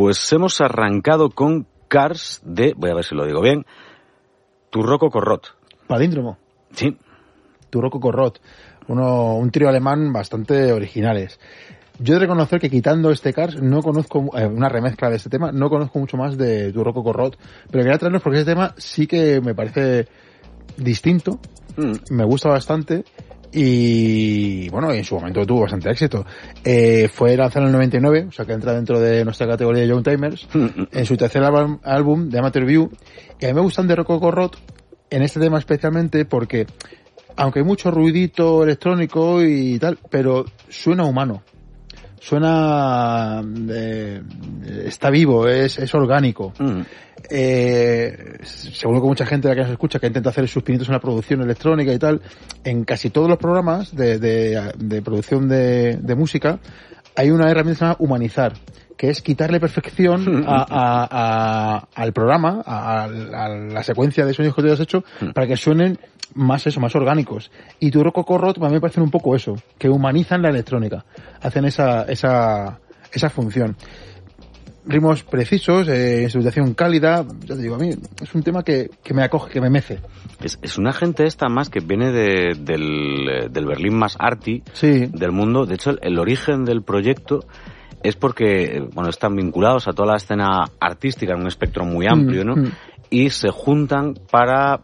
Pues hemos arrancado con Cars de, voy a ver si lo digo bien, Turroco Corrot. Palíndromo. Sí. Turroco Corrot. Un trío alemán bastante originales. Yo he de reconocer que quitando este Cars, no conozco una remezcla de este tema, no conozco mucho más de Turroco Corrot, pero quería traerlos porque este tema sí que me parece distinto, me gusta bastante y bueno, en su momento tuvo bastante éxito. Fue lanzado en el 99, o sea que entra dentro de nuestra categoría de Young Timers, en su tercer álbum de Amateur View, y a mí me gustan de Turroco Corrot en este tema especialmente porque aunque hay mucho ruidito electrónico y tal, pero suena humano. Suena, está vivo, es orgánico. Seguro que mucha gente de la que nos escucha que intenta hacer sus pinitos en la producción electrónica y tal, en casi todos los programas de producción de música hay una herramienta que se llama humanizar, que es quitarle perfección al programa, a la secuencia de sonidos que tú hayas hecho, para que suenen más orgánicos. Y Turroco Corrot a mí me parecen un poco eso, que humanizan la electrónica, hacen esa función. Ritmos precisos, instrumentación cálida, ya te digo, a mí es un tema que me acoge, que me mece. Es una gente esta más que viene del Berlín más arty del mundo. De hecho, el origen del proyecto es porque, bueno, están vinculados a toda la escena artística en un espectro muy amplio, ¿no? Y se juntan para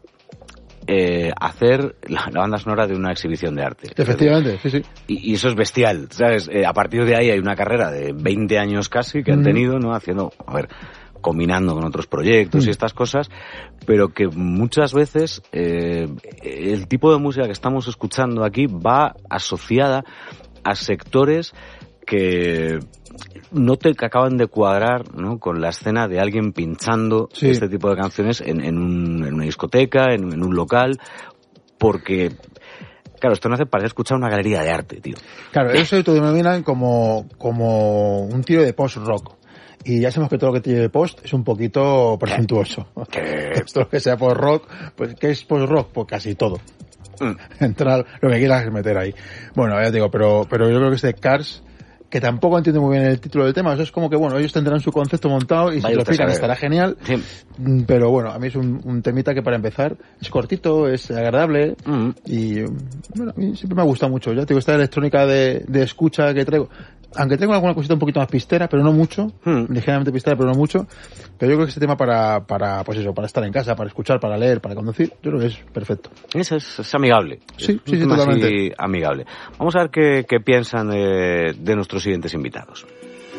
hacer la banda sonora de una exhibición de arte. Efectivamente, sí. Y eso es bestial, ¿sabes? A partir de ahí hay una carrera de 20 años casi que han tenido, ¿no? Haciendo, combinando con otros proyectos y estas cosas, pero que muchas veces el tipo de música que estamos escuchando aquí va asociada a sectores que no te acaban de cuadrar, ¿no? Con la escena de alguien pinchando este tipo de canciones en una discoteca, en un local, porque claro, esto no hace parecer escuchar una galería de arte, tío. Claro, eso se denominan como un tiro de post-rock. Y ya sabemos que todo lo que tiene de post es un poquito presuntuoso. Esto lo que sea post-rock, pues ¿qué es post-rock? Pues casi todo. Entrar lo que quieras meter ahí. Bueno, ya te digo, pero yo creo que este Cars, que tampoco entiendo muy bien el título del tema, eso es como que bueno, ellos tendrán su concepto montado y si lo explican estará genial, pero bueno, a mí es un temita que para empezar es cortito, es agradable y bueno, a mí siempre me ha gustado mucho. Ya te digo, esta electrónica de escucha que traigo, aunque tengo alguna cosita un poquito más pistera, pero no mucho, ligeramente pistera, pero no mucho, pero yo creo que este tema para pues eso, para estar en casa, para escuchar, para leer, para conducir, yo creo que es perfecto. Es amigable. Sí, totalmente. Amigable. Vamos a ver qué piensan de nuestros siguientes invitados.